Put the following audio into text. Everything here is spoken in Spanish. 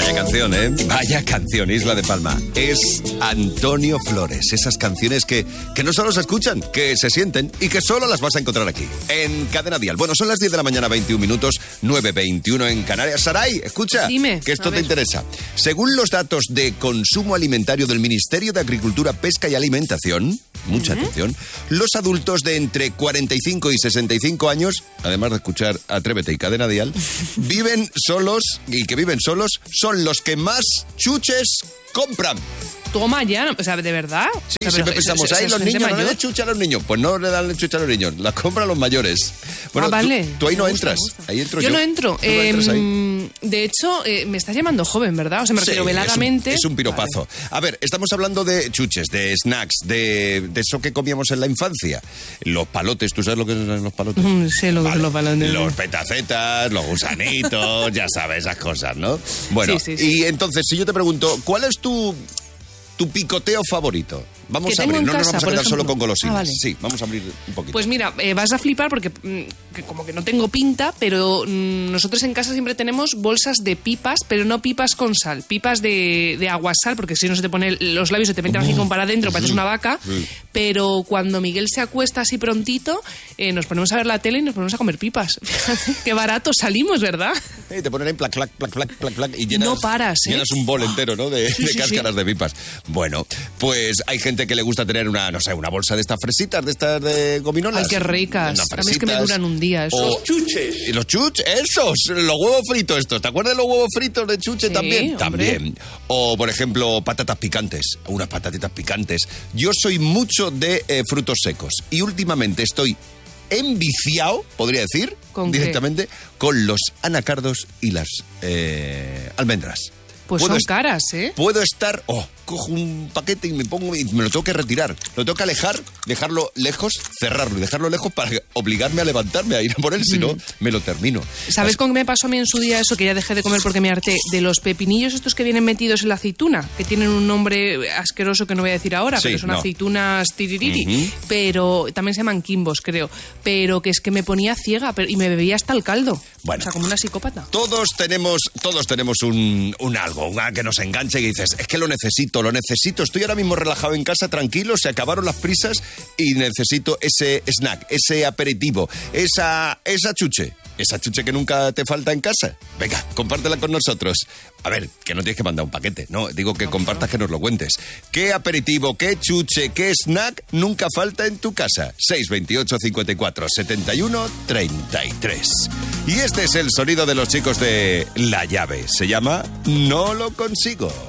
Vaya canción, ¿eh? Vaya canción, Isla de Palma. Es Antonio Flores. Esas canciones que no solo se escuchan, que se sienten y que solo las vas a encontrar aquí, en Cadena Dial. Bueno, son las 10 de la mañana, 21 minutos, 9:21 en Canarias. Saray, escucha, dime, que esto te interesa. Según los datos de consumo alimentario del Ministerio de Agricultura, Pesca y Alimentación, mucha atención, los adultos de entre 45 y 65 años, además de escuchar Atrévete y Cadena Dial, viven solos son los que más chuches compran. Toma ya, o sea, ¿de verdad? Sí, o sea, siempre pensamos, ahí los niños no le dan chucha a los niños. Pues no le dan chucha a los niños, la compran los mayores. Bueno, vale. Tú ahí no entras, ahí entro yo. Yo no entro. ¿Tú no entras ahí? De hecho, me estás llamando joven, ¿verdad? O sea, me refiero veladamente. Es un piropazo. Vale. A ver, estamos hablando de chuches, de snacks, de eso que comíamos en la infancia. Los palotes, ¿tú sabes lo que son los palotes? Sí, lo que son los palotes. Los petacetas, los gusanitos, ya sabes, esas cosas, ¿no? Bueno, sí. Y entonces, si yo te pregunto, ¿cuál es tu picoteo favorito? Vamos a abrir, no nos vamos a quedar solo con golosinas. Vale. Sí, vamos a abrir un poquito. Pues mira, vas a flipar porque como que no tengo pinta, pero nosotros en casa siempre tenemos bolsas de pipas, pero no pipas con sal, pipas de aguasal, porque si no se te pone los labios, se te meten así como para adentro, pareces una vaca. Pero cuando Miguel se acuesta así prontito, nos ponemos a ver la tele y nos ponemos a comer pipas. Fíjate, qué baratos salimos, ¿verdad? Te ponen ahí plac, y llenas, no paras, llenas un bol entero, ¿no? De cáscaras de pipas. Bueno, pues hay gente que le gusta tener una bolsa de estas fresitas, de estas de gominolas. Ay, qué ricas. También es que me duran un día. Los chuches. ¿Y los chuches? Esos, los huevos fritos estos. ¿Te acuerdas de los huevos fritos de chuche también? Hombre. También. O, por ejemplo, patatas picantes. Unas patatitas picantes. Yo soy mucho de frutos secos. Y últimamente estoy enviciado, podría decir, directamente, con los anacardos y las almendras. Pues son caras, ¿eh? Puedo estar... cojo un paquete y me lo tengo que retirar. Lo tengo que alejar, dejarlo lejos, cerrarlo y dejarlo lejos para obligarme a levantarme a ir a por él, si no, me lo termino. ¿Sabes con qué me pasó a mí en su día eso? Que ya dejé de comer porque me harté de los pepinillos estos que vienen metidos en la aceituna, que tienen un nombre asqueroso que no voy a decir ahora, pero son aceitunas tiririri, pero también se llaman quimbos, creo. Pero que es que me ponía ciega y me bebía hasta el caldo. Bueno, o sea, como una psicópata. Todos tenemos un algo, que nos enganche y dices, es que lo necesito. Estoy ahora mismo relajado en casa, tranquilo, se acabaron las prisas y necesito ese snack, ese aperitivo, esa chuche que nunca te falta en casa. Venga, compártela con nosotros. A ver, que no tienes que mandar un paquete, no, digo que compartas, que nos lo cuentes. ¿Qué aperitivo, qué chuche, qué snack nunca falta en tu casa? 628 54 71 33. Y este es el sonido de los chicos de La Llave. Se llama No lo consigo.